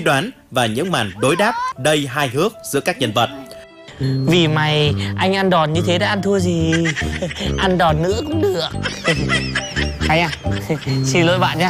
đoán và những màn đối đáp đầy hài hước giữa các nhân vật. Vì mày anh ăn đòn như thế đã ăn thua gì. Ăn đòn nữa cũng được. Hay à. Xin lỗi bạn nhé.